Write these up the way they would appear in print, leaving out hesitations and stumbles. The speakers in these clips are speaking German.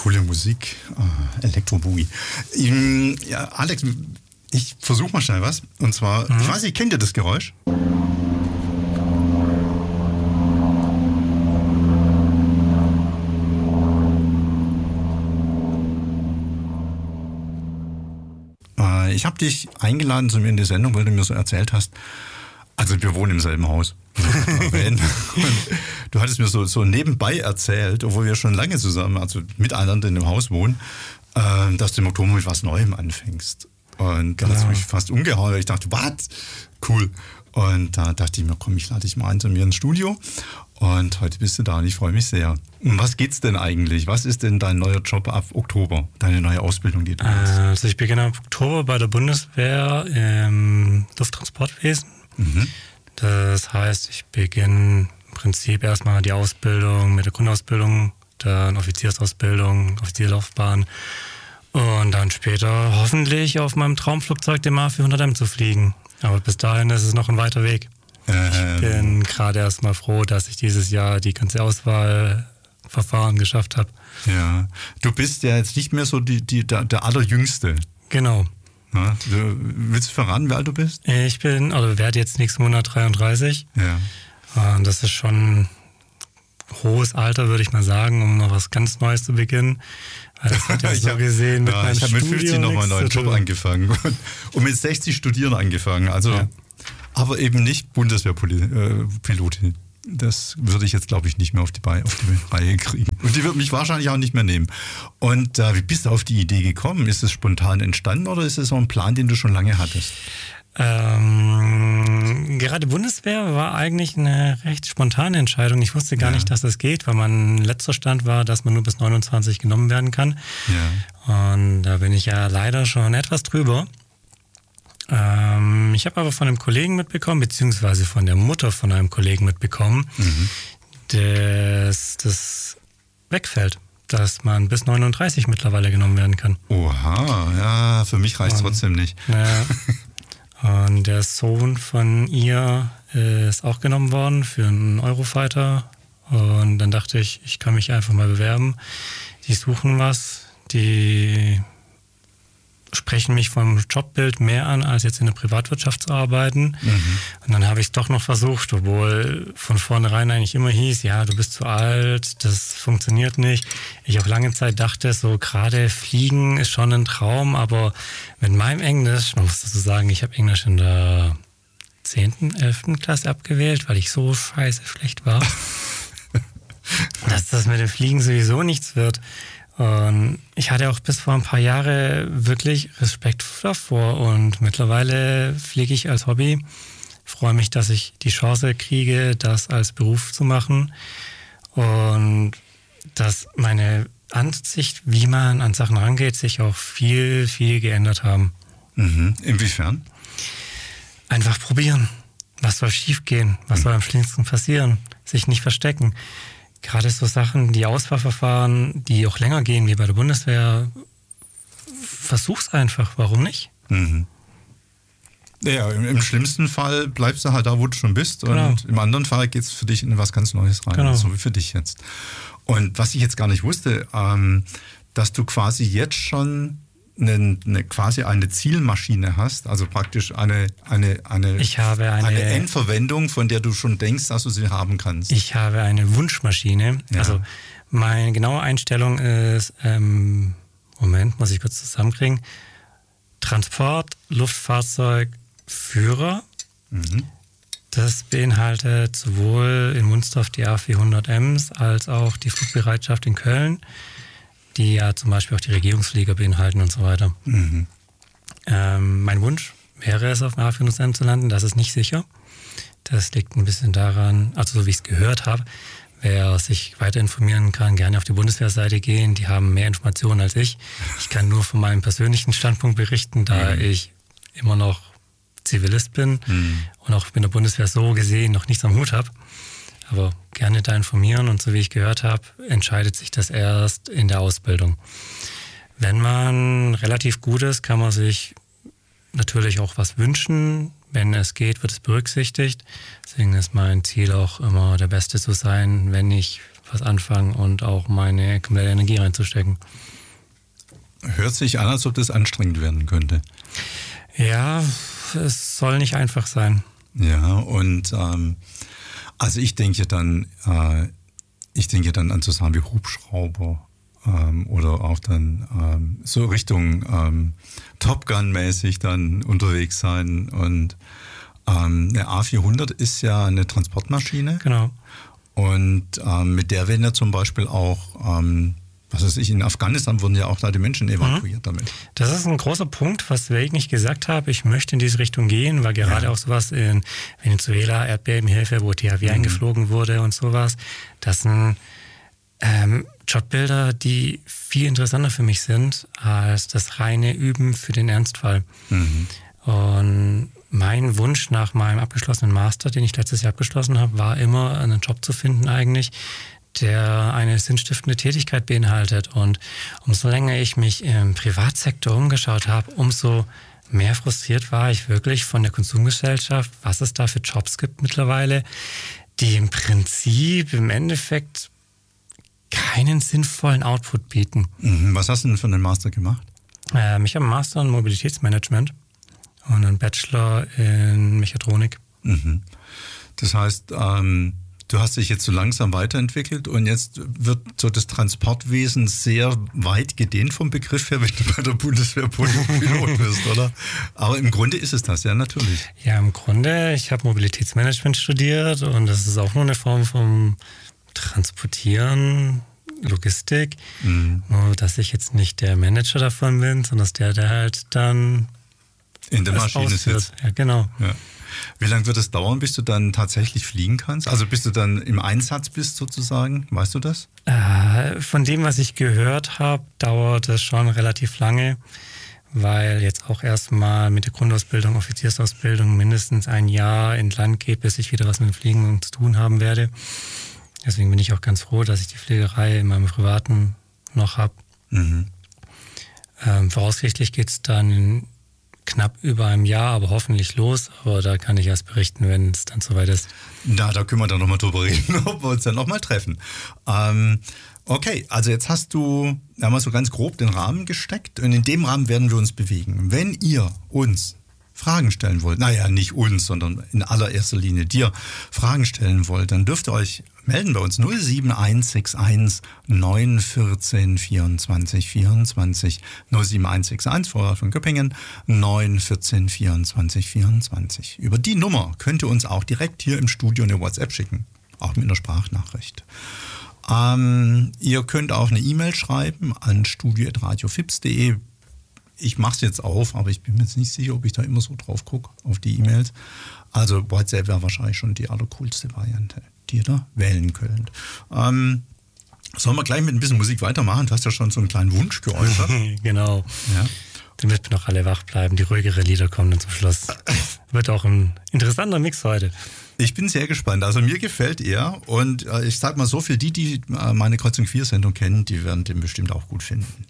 coole Musik, Elektro-Boogie. Ja, Alex, ich versuche mal schnell was. Und zwar, ich weiß nicht, kennt ihr das Geräusch? Ich habe dich eingeladen zu mir in die Sendung, weil du mir so erzählt hast, also wir wohnen im selben Haus. Und du hattest mir so nebenbei erzählt, obwohl wir schon lange zusammen, also miteinander in dem Haus wohnen, dass du im Oktober mit was Neuem anfängst. Und da hat es mich fast umgehauen. Ich dachte, was? Cool. Und da dachte ich mir, komm, ich lade dich mal ein zu mir ins Studio. Und heute bist du da und ich freue mich sehr. Um was geht's denn eigentlich? Was ist denn dein neuer Job ab Oktober? Deine neue Ausbildung, die du machst? Also ich beginne ab Oktober bei der Bundeswehr im Lufttransportwesen. Mhm. Das heißt, ich beginne im Prinzip erstmal die Ausbildung mit der Grundausbildung, dann Offiziersausbildung, Offizierlaufbahn und dann später hoffentlich auf meinem Traumflugzeug, dem A400M, zu fliegen. Aber bis dahin ist es noch ein weiter Weg. Ich bin gerade erstmal froh, dass ich dieses Jahr die ganze Auswahlverfahren geschafft habe. Ja, du bist ja jetzt nicht mehr so der Allerjüngste. Genau. Ja, willst du verraten, wie alt du bist? Ich werde jetzt nächsten Monat 33. Ja. Und das ist schon ein hohes Alter, würde ich mal sagen, um noch was ganz Neues zu beginnen. Weil das hat ja so gesehen mit meinem Studium. Ich habe mit 50 nochmal einen neuen Job angefangen und mit 60 Studieren angefangen. Also, ja. Aber eben nicht Bundeswehrpilotin. Das würde ich jetzt, glaube ich, nicht mehr auf die Reihe kriegen. Und die wird mich wahrscheinlich auch nicht mehr nehmen. Und wie bist du auf die Idee gekommen? Ist es spontan entstanden oder ist es so ein Plan, den du schon lange hattest? Gerade Bundeswehr war eigentlich eine recht spontane Entscheidung. Ich wusste gar nicht, dass das geht, weil mein letzter Stand war, dass man nur bis 29 genommen werden kann. Ja. Und da bin ich ja leider schon etwas drüber. Ich habe aber von einem Kollegen mitbekommen, beziehungsweise von der Mutter von einem Kollegen mitbekommen, dass das wegfällt, dass man bis 39 mittlerweile genommen werden kann. Oha, ja, für mich reicht es trotzdem nicht. Ja. Und der Sohn von ihr ist auch genommen worden für einen Eurofighter. Und dann dachte ich, ich kann mich einfach mal bewerben. Die suchen was, die sprechen mich vom Jobbild mehr an, als jetzt in der Privatwirtschaft zu arbeiten. Und dann habe ich es doch noch versucht, obwohl von vornherein eigentlich immer hieß, ja, du bist zu alt, das funktioniert nicht. Ich auch lange Zeit dachte, so gerade Fliegen ist schon ein Traum, aber mit meinem Englisch, man muss dazu sagen, ich habe Englisch in der 10., 11. Klasse abgewählt, weil ich so scheiße schlecht war, dass das mit dem Fliegen sowieso nichts wird. Und ich hatte auch bis vor ein paar Jahren wirklich Respekt davor und mittlerweile fliege ich als Hobby. Freue mich, dass ich die Chance kriege, das als Beruf zu machen und dass meine Ansicht, wie man an Sachen rangeht, sich auch viel, viel geändert haben. Inwiefern? Einfach probieren. Was soll schiefgehen? Was soll am schlimmsten passieren? Sich nicht verstecken. Gerade so Sachen, die Auswahlverfahren, die auch länger gehen wie bei der Bundeswehr, versuch's einfach, warum nicht? Ja, im schlimmsten Fall bleibst du halt da, wo du schon bist. Genau. Und im anderen Fall geht's für dich in was ganz Neues rein, genau. So wie für dich jetzt. Und was ich jetzt gar nicht wusste, dass du quasi jetzt schon quasi eine Zielmaschine hast, also praktisch eine Endverwendung, von der du schon denkst, dass du sie haben kannst. Ich habe eine Wunschmaschine. Ja. Also meine genaue Einstellung ist, Moment, muss ich kurz zusammenkriegen, Transport, Luftfahrzeug, Führer. Das beinhaltet sowohl in Wunstorf die A400Ms als auch die Flugbereitschaft in Köln, die ja zum Beispiel auch die Regierungsflieger beinhalten und so weiter. Mein Wunsch wäre es, auf dem A400M zu landen. Das ist nicht sicher. Das liegt ein bisschen daran, also so wie ich es gehört habe, wer sich weiter informieren kann, gerne auf die Bundeswehrseite gehen. Die haben mehr Informationen als ich. Ich kann nur von meinem persönlichen Standpunkt berichten, da ich immer noch Zivilist bin und auch mit der Bundeswehr so gesehen noch nichts am Hut habe. Aber gerne da informieren und so wie ich gehört habe, entscheidet sich das erst in der Ausbildung. Wenn man relativ gut ist, kann man sich natürlich auch was wünschen. Wenn es geht, wird es berücksichtigt. Deswegen ist mein Ziel auch immer, der Beste zu sein, wenn ich was anfangen und auch meine komplette Energie reinzustecken. Hört sich an, als ob das anstrengend werden könnte. Ja, es soll nicht einfach sein. Ja, und also ich denke dann an so Sachen wie Hubschrauber oder auch dann so Richtung Top Gun-mäßig dann unterwegs sein. Und eine A400 ist ja eine Transportmaschine. Genau. Und mit der werden ja zum Beispiel auch, was weiß ich, in Afghanistan wurden ja auch da die Menschen evakuiert damit. Das ist ein großer Punkt, was ich nicht gesagt habe. Ich möchte in diese Richtung gehen, weil gerade auch sowas in Venezuela, Erdbebenhilfe, wo THW eingeflogen wurde und sowas, das sind Jobbilder, die viel interessanter für mich sind als das reine Üben für den Ernstfall. Und mein Wunsch nach meinem abgeschlossenen Master, den ich letztes Jahr abgeschlossen habe, war immer, einen Job zu finden eigentlich, der eine sinnstiftende Tätigkeit beinhaltet. Und umso länger ich mich im Privatsektor umgeschaut habe, umso mehr frustriert war ich wirklich von der Konsumgesellschaft, was es da für Jobs gibt mittlerweile, die im Prinzip im Endeffekt keinen sinnvollen Output bieten. Was hast du denn für einen Master gemacht? Ich habe einen Master in Mobilitätsmanagement und einen Bachelor in Mechatronik. Das heißt, du hast dich jetzt so langsam weiterentwickelt und jetzt wird so das Transportwesen sehr weit gedehnt vom Begriff her, wenn du bei der Bundeswehr Pilot wirst, oder? Aber im Grunde ist es das, ja, natürlich. Ja, im Grunde, ich habe Mobilitätsmanagement studiert und das ist auch nur eine Form vom Transportieren, Logistik. Nur, dass ich jetzt nicht der Manager davon bin, sondern der halt dann in der Maschine sitzt. Ja, genau. Ja. Wie lange wird es dauern, bis du dann tatsächlich fliegen kannst? Also bis du dann im Einsatz bist sozusagen? Weißt du das? Von dem, was ich gehört habe, dauert es schon relativ lange, weil jetzt auch erstmal mit der Grundausbildung, Offiziersausbildung mindestens ein Jahr in Land geht, bis ich wieder was mit dem Fliegen zu tun haben werde. Deswegen bin ich auch ganz froh, dass ich die Fliegerei in meinem Privaten noch habe. Voraussichtlich geht es dann in knapp über einem Jahr, aber hoffentlich los. Aber da kann ich erst berichten, wenn es dann soweit ist. Na, da können wir dann nochmal drüber reden, ob wir uns dann nochmal treffen. Okay, also jetzt hast du einmal so ganz grob den Rahmen gesteckt und in dem Rahmen werden wir uns bewegen. Wenn ihr uns Fragen stellen wollt, naja, nicht uns, sondern in allererster Linie dir Fragen stellen wollt, dann dürft ihr euch melden bei uns 07161 914 24 24 07161 vorher von Göppingen 914 24 24. Über die Nummer könnt ihr uns auch direkt hier im Studio eine WhatsApp schicken, auch mit einer Sprachnachricht. Ihr könnt auch eine E-Mail schreiben an studio@radiofips.de. Ich mache es jetzt auf, aber ich bin mir jetzt nicht sicher, ob ich da immer so drauf gucke, auf die E-Mails. Also WhatsApp wäre wahrscheinlich schon die allercoolste Variante, die ihr da wählen könnt. Sollen wir gleich mit ein bisschen Musik weitermachen? Du hast ja schon so einen kleinen Wunsch geäußert. Genau. Ja. Damit wir noch alle wach bleiben. Die ruhigere Lieder kommen dann zum Schluss. Wird auch ein interessanter Mix heute. Ich bin sehr gespannt. Also mir gefällt er. Und ich sag mal so viel, die meine Kreuzung 4-Sendung kennen, die werden den bestimmt auch gut finden.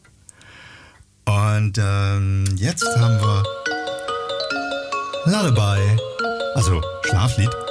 Und jetzt haben wir Lullaby, also Schlaflied.